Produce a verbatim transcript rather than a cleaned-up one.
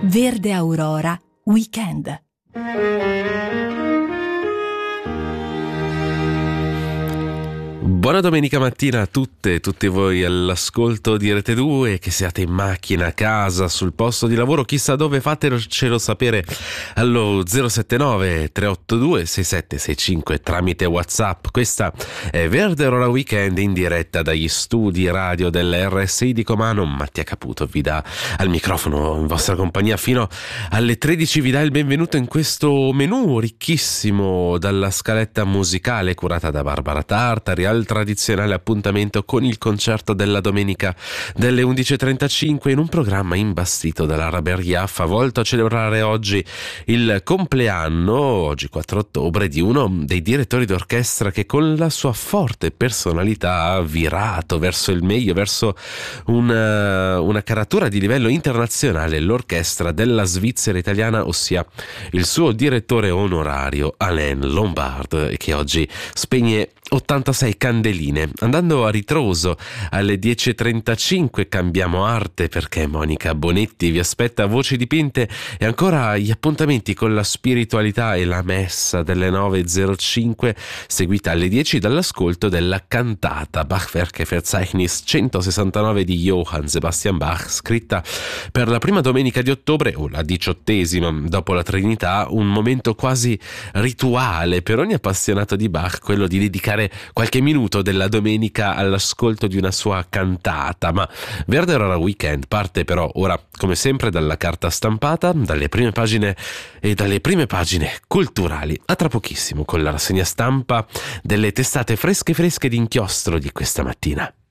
Verde Aurora Weekend. Buona domenica mattina a tutte e tutti voi all'ascolto di Rete due, che siate in macchina, a casa, sul posto di lavoro, chissà dove, fatecelo sapere allo zero sette nove tre otto due sei sette sei cinque tramite WhatsApp. Questa è Verde Aurora Weekend in diretta dagli studi radio dell'R S I di Comano. Mattia Caputo vi dà al microfono in vostra compagnia fino alle tredici, vi dà il benvenuto in questo menù ricchissimo dalla scaletta musicale curata da Barbara Tartari al tradizionale appuntamento con il concerto della domenica delle undici e trentacinque in un programma imbastito dalla Raberiaffa, volto a celebrare oggi il compleanno, oggi quattro ottobre, di uno dei direttori d'orchestra che con la sua forte personalità ha virato verso il meglio, verso una, una caratura di livello internazionale, l'orchestra della Svizzera italiana, ossia il suo direttore onorario Alain Lombard, che oggi spegne ottantasei candeline. Andando a ritroso alle dieci e trentacinque cambiamo arte, perché Monica Bonetti vi aspetta a voci dipinte, e ancora gli appuntamenti con la spiritualità e la messa delle nove e zero cinque, seguita alle dieci dall'ascolto della cantata Bachwerke Verzeichnis centosessantanove di Johann Sebastian Bach, scritta per la prima domenica di ottobre, o la diciottesima dopo la Trinità, un momento quasi rituale per ogni appassionato di Bach, quello di dedicare qualche minuto della domenica all'ascolto di una sua cantata. Ma Verde Aurora Weekend parte però ora, come sempre, dalla carta stampata, dalle prime pagine e dalle prime pagine culturali. A tra pochissimo con la rassegna stampa delle testate fresche fresche d'inchiostro di questa mattina.